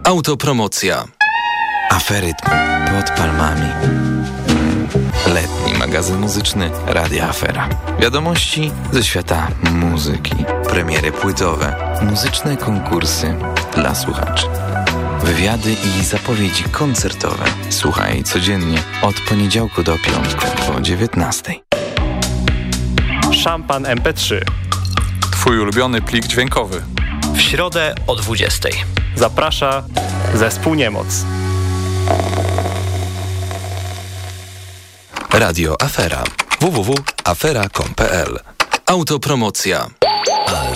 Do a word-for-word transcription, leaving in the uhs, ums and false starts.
Autopromocja. Aferytm pod palmami. Letni magazyn muzyczny Radia Afera. Wiadomości ze świata muzyki. Premiery płytowe. Muzyczne konkursy dla słuchaczy. Wywiady i zapowiedzi koncertowe. Słuchaj codziennie od poniedziałku do piątku o dziewiętnastej. Szampan em pe trzy. Twój ulubiony plik dźwiękowy. W środę o dwudziestej. Zaprasza zespół Niemoc. Radio Afera. w w w kropka afera kropka com kropka p l. Autopromocja.